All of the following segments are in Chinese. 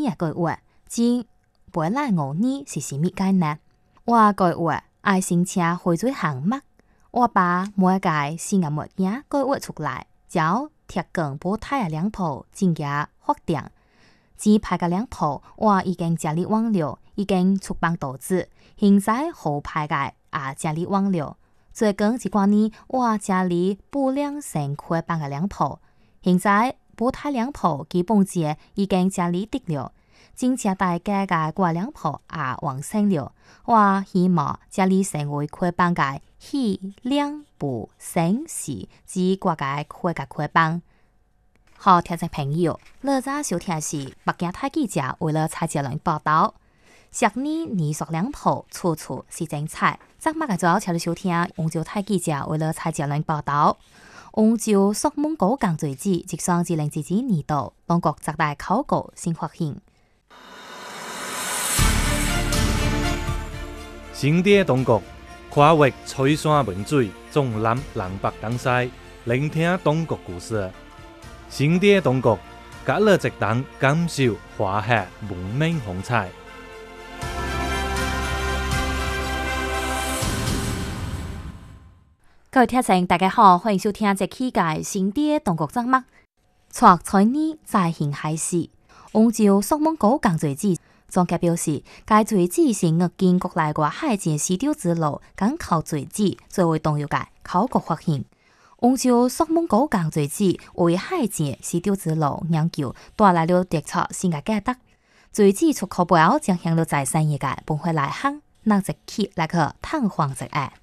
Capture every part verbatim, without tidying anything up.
嘅句話，即未來五年是啥物概念？我句話愛新車會做項目，我把每個新嘅物件句話出來，將鐵鋼補胎嘅兩鋪增加發展。自排嘅兩鋪，我已經建立網絡，已經出版多次，現在後排嘅也建立網絡。最近一幾年，我建立補兩成開辦嘅兩鋪，現在補胎兩鋪基本上已經建立得了。真正大家嘅過兩鋪也完成了。我希望建立成為開辦嘅喜兩補城市之國嘅開嘅開辦。好，聽眾朋友，呢則收聽是北京大記者為了蔡杰倫報道。十年二十兩鋪，處處是精彩。今麥嘅早請你收聽廣州大記者為了蔡杰倫報道。廣州塑蒙古鋼錐子即上二零二二年度當局十大考古新發現。 新店當局跨越翠山文水，縱覽南北東西，聆聽當局故事。新店當局隔了一檔感受華夏文明風采。 各位聽眾大家好，歡迎收聽這期嘅新店當局節目。從去年再現海事，廣州塑蒙古鋼錐子總結表示，該錐子是日建國內外海前絲綢之路港口錐子最為重要嘅考古發現。廣州塑蒙古鋼錐子為海前絲綢之路研究帶來了突出新嘅價值。錐子出口表將向了在產業嘅本會來行，那一期來去探訪一下。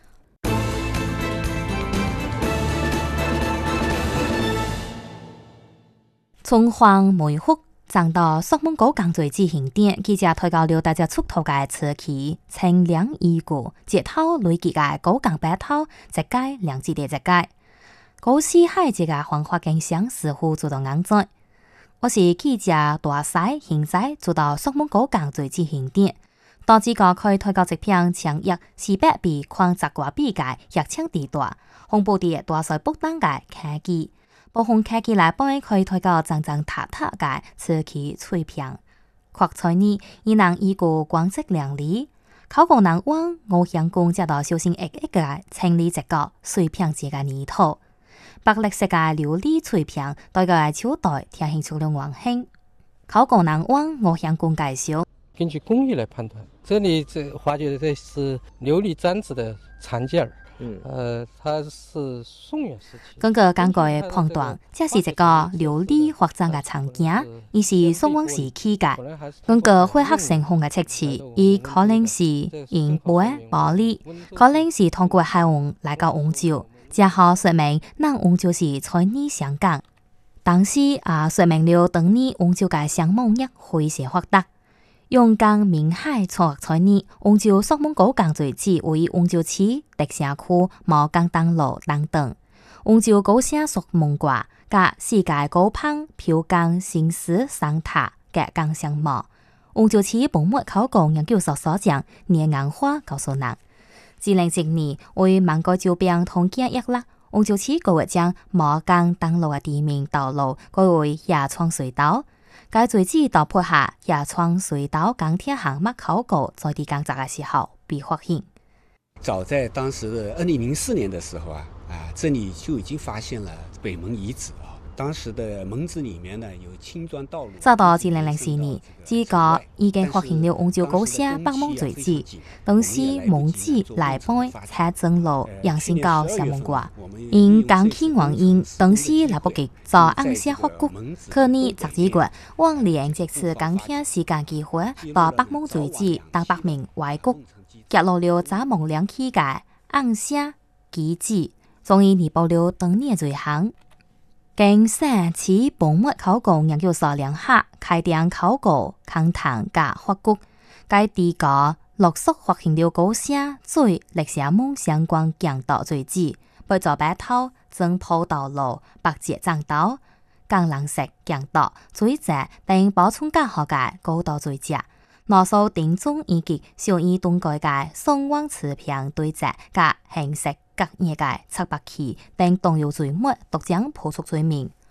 從黃梅福站到塑蒙古鋼錐子慶典，記者推到了大家出頭嘅車期，清涼依古，街頭累積嘅古鋼板頭，一街兩至第一街。高市海節嘅繁華景象似乎做到眼在。我是記者大西，現在做到塑蒙古鋼錐子慶典，當時個可以推到一片長約四百米寬十掛比嘅熱青地帶，紅布地大水不當嘅科技。部分科技來幫可以推到真真塔塔嘅瓷器碎片，確在呢，伊能依個光澤亮麗，考古人往五香宮接到小心翼翼嘅清理一個碎片節嘅泥土，白綠色嘅琉璃碎片對個手袋體現出了溫馨。考古人往五香宮介紹， 根據工藝來判斷，這裡這發掘的這是琉璃簪子的殘件兒。嗯，呃，它是宋元時期。根據根據嘅判斷，這是一個琉璃或者嘅產件，伊是宋王時期嘅。根據灰黑成紅嘅測試，伊可能是銀杯、玻璃，可能是通過海運來到廣州。這好說明，咱廣州是在呢香港。當時也說明了當年廣州嘅商貿業非常發達。陽江明海錯在呢，廣州塑蒙古鋼錐子為廣州市德城區毛港東路等等。廣州高聲塑蒙掛甲世界高攀漂鋼新式生態嘅鋼項目。廣州市本末考古研究所所長聶顏花告訴人，二零一年為萬個招標統計一啦，廣州市規劃將毛港東路嘅地面道路改為野創隧道。該錐子到配下野創隧道鋼鐵項目考古在地工作嘅時候被發現。 早在當時的二零零四年的時候啊，啊，這裡就已經發現了北門遺址啊。當時的門址裡面呢有青磚道路。直到二零零四年，這個已經發現了廣州高聲北門錐子。當時門址來幫車正路陽新高小門掛，因鋼氣原因，當時來不及做按下發掘，可能十幾個往年這次鋼鐵時間機會把北門錐子當北面挖掘，揭露了這門兩起嘅按下機制，終於彌補了當年罪行。經省市本末考古研究所聯合開展考古勘探甲發掘，該地個陸續發現了高聲最歷史門相關強盜錐子，背座白頭、正鋪道路、白節棧道、鋼藍色強盜錐子等補充加學嘅高度錐子。羅數定中以及小二東改嘅宋王瓷片對折甲形式各業嘅七百期等動搖罪末，獨將破除罪名。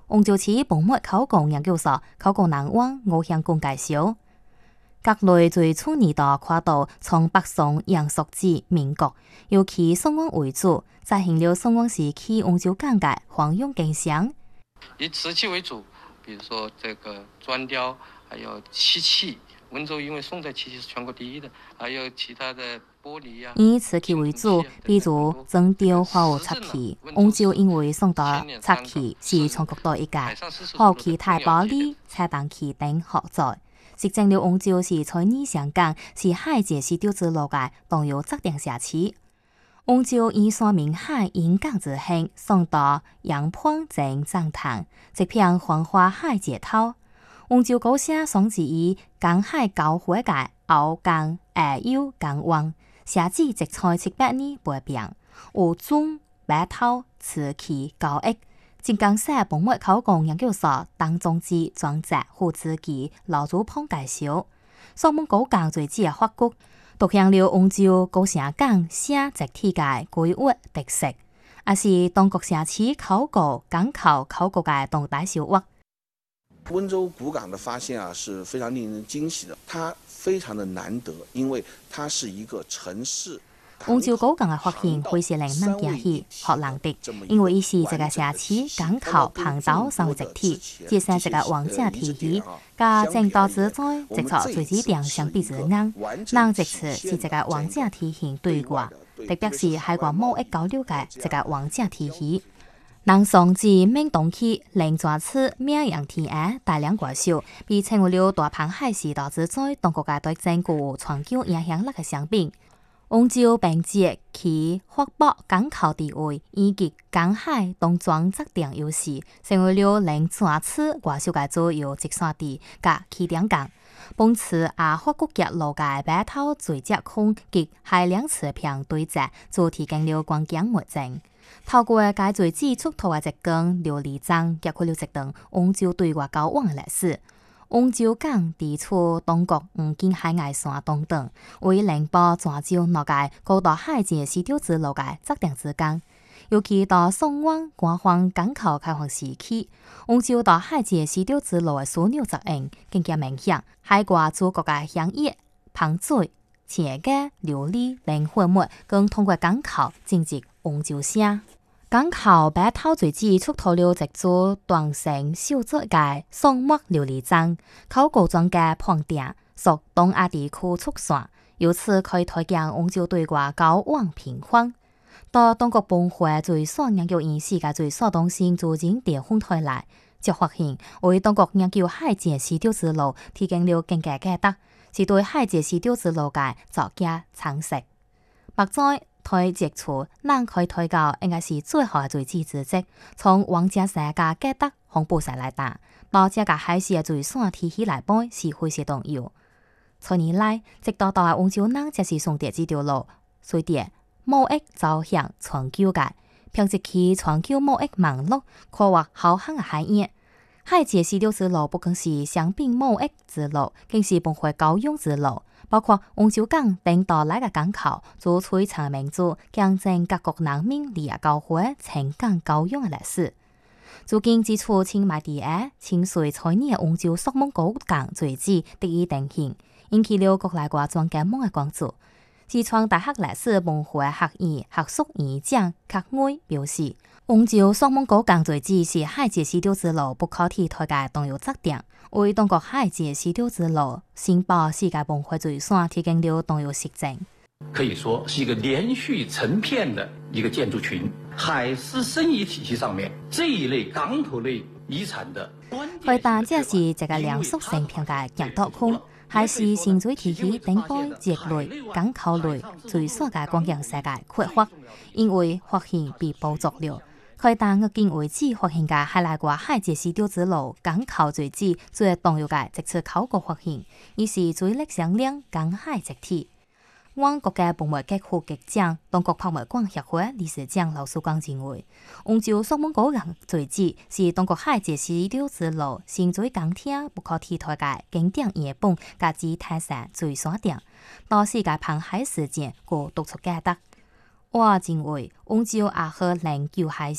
王州市本末考古研究所考古人王吴向公介绍，各类最初年代看到从北宋、杨肃至民国，尤其宋王为主，再现了宋王时期王州港嘅繁荣景象。 以瓷器为主，比如说这个砖雕，还有漆器。温州因为宋代漆器是全国第一的，还有其他的玻璃呀、啊。 以瓷器为主，比如砖雕、花壶、漆器。温州因为宋代漆器是全国第一界，和其他玻璃、彩蛋器等合作，实证了温州是在你香港是海界丝绸之路嘅重要指定社区。温州以山明海沿港之兴，宋代杨潘正赞叹，一片繁华海街头。温州高写双字以江海交汇嘅鳌江下游港湾，写字直在七百年背边，有砖、白头、瓷器、交易。浙江省本末考古研究所当中之专责副主记刘祖鹏介绍，宋蒙古港最早嘅发掘，凸显了温州高城港写字体嘅规划特色，也是当国社区考古港口考古嘅重大收获。 温州古港的发现啊是非常令人惊喜的，它非常的难得，因为它是一个城市。 温州古港嘅發現會是令人驚喜、學人的，因為伊是一個社區港口旁道生活集體，接上一個王者體系，甲正道之災直錯最指定相比之硬，人直次是一個王者體系對掛，特別是海外貿易交流嘅一個王者體系。南宋至明東期，連抓次名揚天下大量怪獸，被稱為了大航海時代之災，當國嘅對整個全球影響力嘅商品。温州並借其發博港口地位以及港海東莊側定優勢，成為了連抓次怪獸嘅主要直線地甲起點港。本次也發掘揭露嘅白頭墜石坑及海量瓷片堆積，就提供了關鍵物證。透過該最指出土嘅一根琉璃漳，揭開了一段温州對外交往嘅歷史。温州港地處東國吳建海崖山東等，為寧波泉州落界高到海界絲綢之路嘅指定之港。尤其到宋灣官方港口開放時期，温州到海界絲綢之路嘅樞紐作用更加明顯。海外諸國嘅香葉、香水、切嘅琉璃等貨物，更通過港口進入温州城。港口白頭最指出土了一組斷成手作嘅宋末琉璃漳，考古專家判定屬東亞地區出產，由此可以推薦温州對外交往頻繁。到中國本會最所研究研視嘅最所當先組織地方台來，就發現為中國研究海界絲綢之路提供了更加解答，是對海界絲綢之路嘅作家常識。目前推接觸，咱可以推到應該是最好嘅最指之跡，從王家社嘅解答紅布晒來打，到這個海事嘅最線體系來背是非常重要。從年來，直到到温州人即是上地這條路，隨着貿易走向全球界，憑藉其全球貿易網絡，跨越浩瀚嘅海洋。海界絲綢之路不僅是商品貿易之路，更是文化交融之路。包括温州港等到來嘅港口，做璀璨明珠，見證各國人民利益交匯、情感交融嘅歷史。如今指出清邁地下清水彩年嘅温州索蒙古港墜址得以定型，引起了國內外專家們嘅關注。四川大學歷史文化學院學術院長郝偉表示，温州索蒙古港墜址是海界絲綢之路不可替代嘅重要節點，為中國海界絲綢之路申報世界文化遺產提供了重要實證。 可以說是一個連續成片的一個建築群，海絲生意體系上面這一類港口類遺產的。 回答這是一個連續成片嘅建築區。海事新水體系頂擺節類、港口類最所嘅關鍵世界開發，因為發現被捕捉了。開單嘅經為止發現嘅係來過海界絲綢之路港口墜址最重要嘅一次考古發現，伊是最歷史亮港海集體。我國嘅文物局副局長、中國博物館協會理事長劉樹光認為，温州索蒙古港墜址是中國海界絲綢之路新水港鐵不可替代嘅經典樣本甲之泰山最山點，到世界航海事件個獨出解答。我認為温州也可能舊海事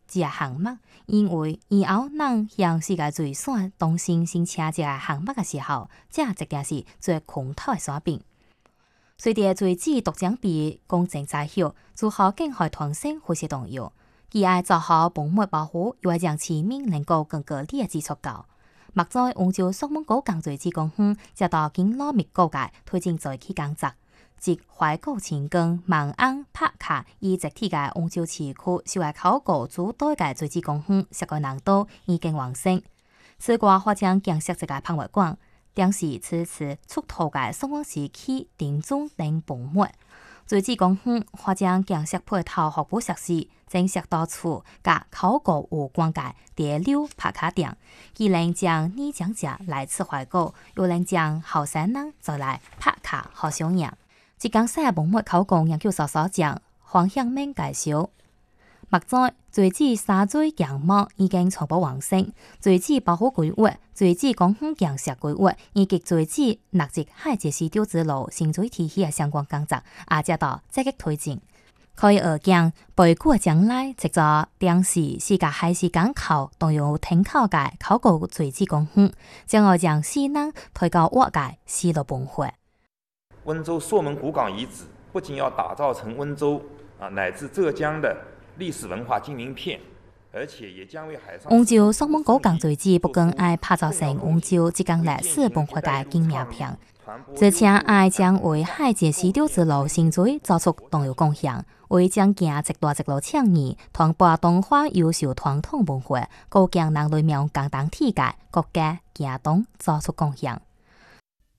这个项目，因为以后咱向世界最山东兴新车这个项目的时候，这一定是最空头的山边。随着最子夺奖比公正在后，如何更好团成或是重要。佢爱做好保密保护，又爱让市民能够更合理的接触到。目在温州苏门岛工作之公园，接到经罗密各界推荐在起工作。即怀古青光、万安、柏卡以集体嘅温州市区，受嘅考古主导嘅最子公园，设个难度已经完成。此外，或将建设一个博物馆，当时此次出土嘅苏门时期定钟等文物。最子公园或将建设配套学府设施，增设多处甲考古有关嘅地溜拍卡店，既能将年长者来此怀古，又能将后生人再来拍卡好赏样。即讲西文物考古研究所所长黄向明介绍，目前最子沙水项目已经初步完成，最子保护规划、最子公园建设规划以及最子纳入海节溪丢之路新水体系嘅相关工作，也接到积极推进。可以预见，不久嘅将来，藉助当时世界海事港口都有停靠嘅考古最子公园，将会将市人推到外界西路文化。 温州朔门古港遗址不仅要打造成温州啊乃至浙江的历史文化金名片，而且也将为海上温州朔门古港遗址不仅爱打造成温州这项历史文化嘅金名片，而且爱将为海节溪流之路新水做出重要贡献，为将行一大一路倡议，传播东华优秀传统文化，构建人类命共同体嘅国家行动做出贡献。